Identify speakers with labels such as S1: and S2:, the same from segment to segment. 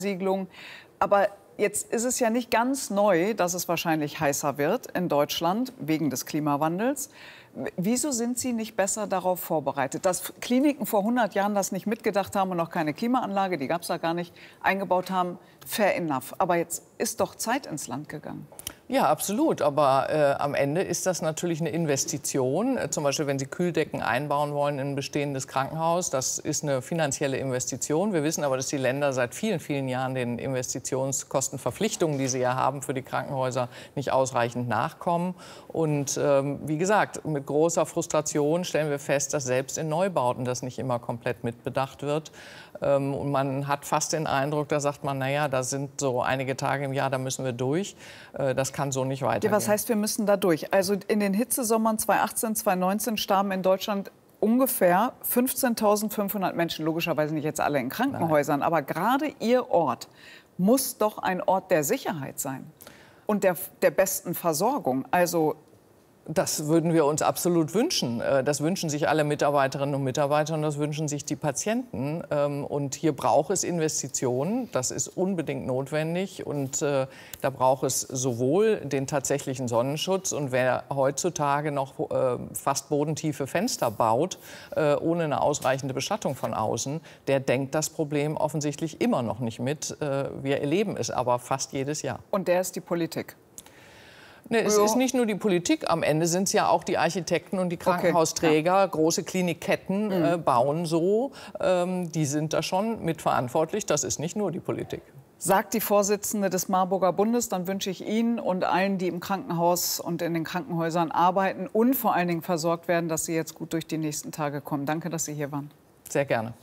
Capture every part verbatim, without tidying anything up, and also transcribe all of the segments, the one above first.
S1: Siedlung. Aber jetzt ist es ja nicht ganz neu, dass es wahrscheinlich heißer wird in Deutschland wegen des Klimawandels. Wieso sind Sie nicht besser darauf vorbereitet? Dass Kliniken vor hundert Jahren das nicht mitgedacht haben und noch keine Klimaanlage, die gab es da gar nicht, eingebaut haben, fair enough. Aber jetzt ist doch Zeit ins Land gegangen.
S2: Ja, absolut. Aber äh, am Ende ist das natürlich eine Investition. Äh, zum Beispiel, wenn Sie Kühldecken einbauen wollen in ein bestehendes Krankenhaus, das ist eine finanzielle Investition. Wir wissen aber, dass die Länder seit vielen, vielen Jahren den Investitionskostenverpflichtungen, die sie ja haben für die Krankenhäuser, nicht ausreichend nachkommen. Und ähm, wie gesagt, mit großer Frustration stellen wir fest, dass selbst in Neubauten das nicht immer komplett mitbedacht wird. Ähm, und man hat fast den Eindruck, da sagt man, naja, da sind so einige Tage im Jahr, da müssen wir durch. Äh, das kann so nicht weitergehen.
S1: Ja, was heißt, wir müssen da durch? Also in den Hitzesommern zweitausendachtzehn, zweitausendneunzehn starben in Deutschland ungefähr fünfzehntausendfünfhundert Menschen, logischerweise nicht jetzt alle in Krankenhäusern, Nein. aber gerade Ihr Ort muss doch ein Ort der Sicherheit sein und der, der besten Versorgung. Also
S2: das würden wir uns absolut wünschen. Das wünschen sich alle Mitarbeiterinnen und Mitarbeiter und das wünschen sich die Patienten. Und hier braucht es Investitionen. Das ist unbedingt notwendig. Und da braucht es sowohl den tatsächlichen Sonnenschutz. Und wer heutzutage noch fast bodentiefe Fenster baut, ohne eine ausreichende Beschattung von außen, der denkt das Problem offensichtlich immer noch nicht mit. Wir erleben es aber fast jedes Jahr.
S1: Und der ist die Politik?
S2: Nee, es ist nicht nur die Politik. Am Ende sind es ja auch die Architekten und die Krankenhausträger. Okay, ja. Große Klinikketten mhm. äh, bauen so. Ähm, die sind da schon mitverantwortlich. Das ist nicht nur die Politik.
S1: Sagt die Vorsitzende des Marburger Bundes, dann wünsche ich Ihnen und allen, die im Krankenhaus und in den Krankenhäusern arbeiten und vor allen Dingen versorgt werden, dass Sie jetzt gut durch die nächsten Tage kommen. Danke, dass Sie hier waren.
S2: Sehr gerne.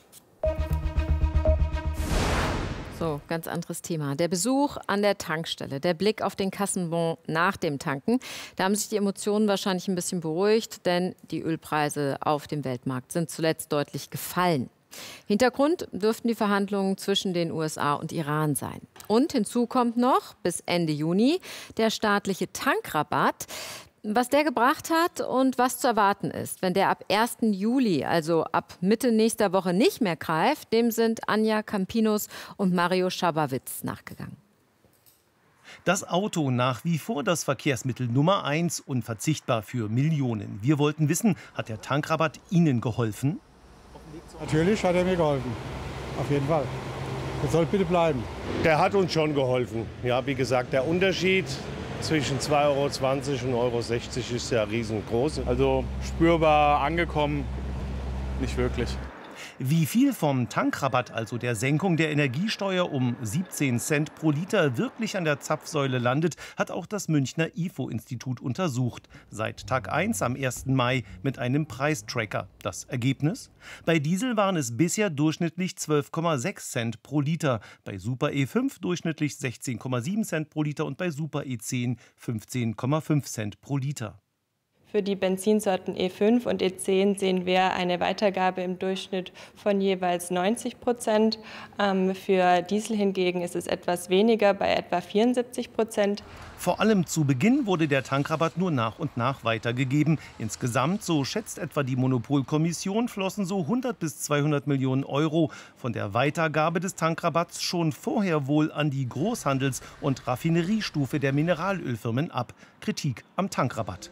S3: So, ganz anderes Thema. Der Besuch an der Tankstelle, der Blick auf den Kassenbon nach dem Tanken. Da haben sich die Emotionen wahrscheinlich ein bisschen beruhigt, denn die Ölpreise auf dem Weltmarkt sind zuletzt deutlich gefallen. Hintergrund dürften die Verhandlungen zwischen den U S A und Iran sein. Und hinzu kommt noch, bis Ende Juni, der staatliche Tankrabatt. Was der gebracht hat und was zu erwarten ist, wenn der ab ersten Juli, also ab Mitte nächster Woche, nicht mehr greift, dem sind Anja Campinos und Mario Schabawitz nachgegangen.
S4: Das Auto nach wie vor das Verkehrsmittel Nummer eins, unverzichtbar für Millionen. Wir wollten wissen, hat der Tankrabatt Ihnen geholfen?
S5: Natürlich hat er mir geholfen, auf jeden Fall. Das soll bitte bleiben.
S6: Der hat uns schon geholfen. Ja, wie gesagt, der Unterschied zwischen zwei Euro zwanzig und Euro sechzig ist ja riesengroß.
S7: Also spürbar angekommen, nicht wirklich.
S4: Wie viel vom Tankrabatt, also der Senkung der Energiesteuer um siebzehn Cent pro Liter, wirklich an der Zapfsäule landet, hat auch das Münchner I F O-Institut untersucht. Seit Tag eins am ersten Mai mit einem Preistracker. Das Ergebnis? Bei Diesel waren es bisher durchschnittlich zwölf Komma sechs Cent pro Liter, bei Super E fünf durchschnittlich sechzehn Komma sieben Cent pro Liter und bei Super E zehn fünfzehn Komma fünf Cent pro Liter.
S8: Für die Benzinsorten E fünf und E zehn sehen wir eine Weitergabe im Durchschnitt von jeweils neunzig Prozent. Ähm, für Diesel hingegen ist es etwas weniger, bei etwa vierundsiebzig Prozent.
S4: Vor allem zu Beginn wurde der Tankrabatt nur nach und nach weitergegeben. Insgesamt, so schätzt etwa die Monopolkommission, flossen so hundert bis zweihundert Millionen Euro von der Weitergabe des Tankrabatts schon vorher wohl an die Großhandels- und Raffineriestufe der Mineralölfirmen ab. Kritik am Tankrabatt.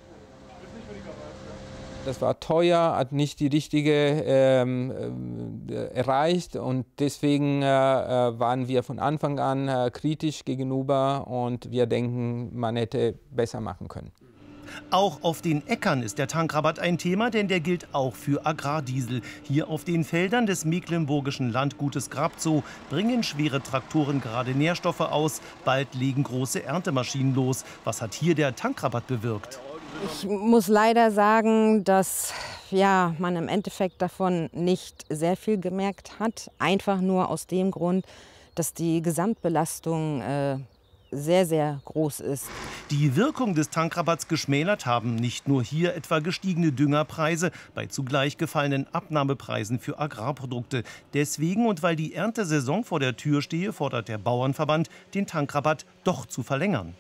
S9: Das war teuer, hat nicht die richtige ähm, äh, erreicht und deswegen äh, waren wir von Anfang an äh, kritisch gegenüber und wir denken, man hätte besser machen können.
S4: Auch auf den Äckern ist der Tankrabatt ein Thema, denn der gilt auch für Agrardiesel. Hier auf den Feldern des mecklenburgischen Landgutes Grabzow bringen schwere Traktoren gerade Nährstoffe aus. Bald legen große Erntemaschinen los. Was hat hier der Tankrabatt bewirkt?
S10: Ich muss leider sagen, dass ja, man im Endeffekt davon nicht sehr viel gemerkt hat. Einfach nur aus dem Grund, dass die Gesamtbelastung äh, sehr, sehr groß ist.
S4: Die Wirkung des Tankrabatts geschmälert haben nicht nur hier etwa gestiegene Düngerpreise bei zugleich gefallenen Abnahmepreisen für Agrarprodukte. Deswegen und weil die Erntesaison vor der Tür stehe, fordert der Bauernverband, den Tankrabatt doch zu verlängern.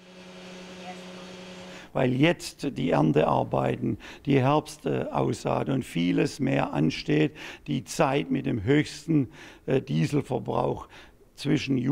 S11: Weil jetzt die Erntearbeiten, die Herbstaussaat und vieles mehr ansteht, die Zeit mit dem höchsten Dieselverbrauch zwischen